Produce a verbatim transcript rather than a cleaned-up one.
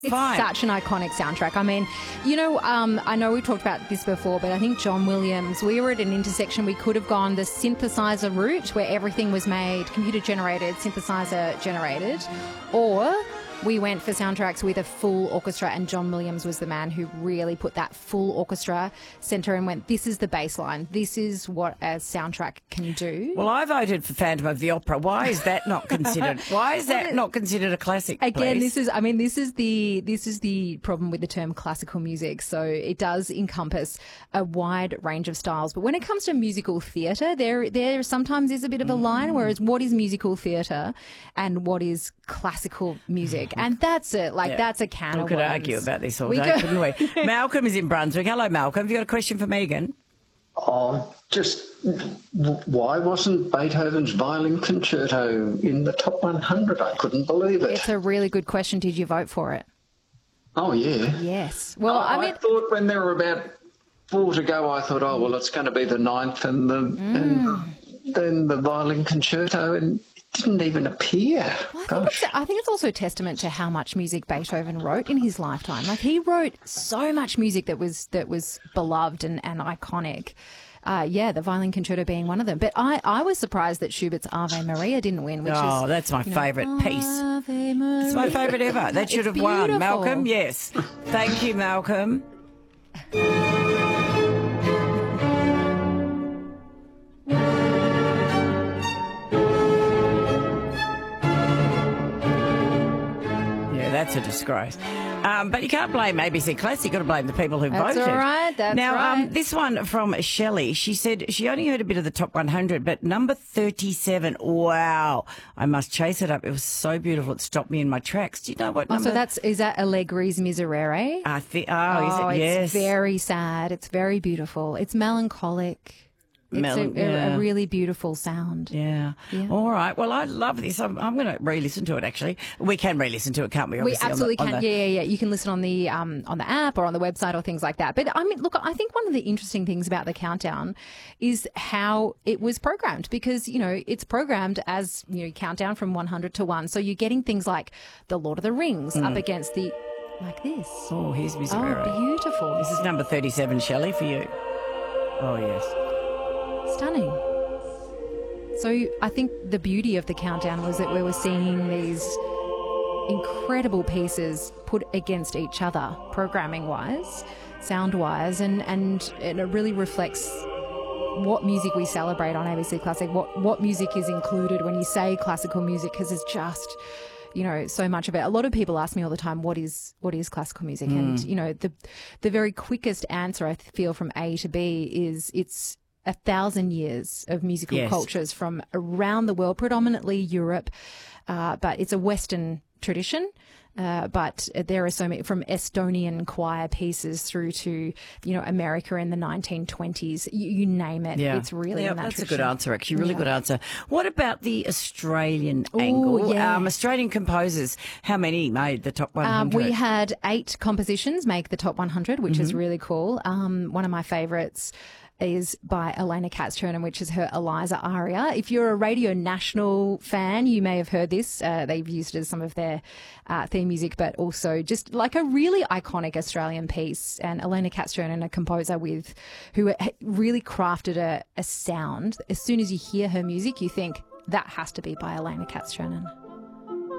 It's Fine. such an iconic soundtrack. I mean, you know, um, I know we've talked about this before, but I think John Williams, we were at an intersection. We could have gone the synthesizer route where everything was made computer-generated, synthesizer-generated, or we went for soundtracks with a full orchestra, and John Williams was the man who really put that full orchestra centre and went, this is the baseline. This is what a soundtrack can do. Well, I voted for Phantom of the Opera. Why is that not considered? Why is that not considered a classic? Again, please? this is, I mean, this is the this is the problem with the term classical music. So it does encompass a wide range of styles. But when it comes to musical theatre, there there sometimes is a bit of a line. Whereas, what is musical theatre and what is classical music? And that's it. Like, Yeah. that's a can We of could worms. argue about this all We day, could. couldn't we? Malcolm is in Brunswick. Hello, Malcolm. Have you got a question for Megan? Oh, just w- why wasn't Beethoven's Violin Concerto in the top one hundred? I couldn't believe it. It's a really good question. Did you vote for it? Oh, yeah. Yes. Well, I, I mean, thought when there were about four to go, I thought, oh, well, it's going to be the ninth and, the, Mm. and then the Violin Concerto, and it didn't even appear. Well, I, think Gosh. it's, I think it's also a testament to how much music Beethoven wrote in his lifetime. Like, he wrote so much music that was that was beloved and, and iconic. Uh, yeah, the Violin Concerto being one of them. But I, I was surprised that Schubert's Ave Maria didn't win, which Oh, is... that's my you know, favourite piece. Ave Maria. It's my favourite ever. That should It's have won. beautiful. Malcolm, yes. Thank you, Malcolm. Yeah, that's a disgrace. Um, but you can't blame A B C Classic. You've got to blame the people who That's voted. all right, that's now, Um, right. this one from Shelley. She said she only heard a bit of the top one hundred, but number thirty-seven, wow. I must chase it up. It was so beautiful. It stopped me in my tracks. Do you know what Oh, number? so that's, is that Allegri's Miserere? I think, oh, Oh, is it? it's Yes. very sad. It's very beautiful. It's melancholic. It's Mel- a, a, yeah. a really beautiful sound. Yeah. Yeah. All right. Well, I love this. I'm, I'm going to re-listen to it, actually. We can re-listen to it, can't we? We Obviously, on the- absolutely on can. the- Yeah, yeah, yeah. You can listen on the um, on the app or on the website or things like that. But I mean, look, I think one of the interesting things about the countdown is how it was programmed, because you know it's programmed as you know countdown from one hundred to one. So you're getting things like the Lord of the Rings up against the like this. Oh, here's Miserere. Oh, beautiful, This is number thirty-seven, Shelley, for you. Oh, yes. stunning. So I think the beauty of the countdown was that we were seeing these incredible pieces put against each other, programming-wise, sound-wise, and, and it really reflects what music we celebrate on A B C Classic, what, what music is included when you say classical music, because it's just, you know, so much of it. A lot of people ask me all the time, what is what is classical music? Mm. And, you know, the the very quickest answer I feel from A to B is it's a thousand years of musical Yes. cultures from around the world, predominantly Europe, uh, but it's a Western tradition. Uh, but there are so many, from Estonian choir pieces through to, you know, America in the nineteen twenties. You, you name it. Yeah. It's really yeah, in that that's tradition. a good answer, actually. Really Yeah. good answer. What about the Australian Ooh, angle? yeah. Um, Australian composers, how many made the top one hundred? Um, we had eight compositions make the top one hundred, which Mm-hmm. is really cool. Um, one of my favourites is by Elena Katz-Chernin, which is her Eliza aria. If you're a Radio National fan, you may have heard this. Uh, they've used it as some of their uh, theme music, but also just like a really iconic Australian piece. And Elena Katz-Chernin, a composer with who really crafted a, a sound. As soon as you hear her music, you think that has to be by Elena Katz-Chernin.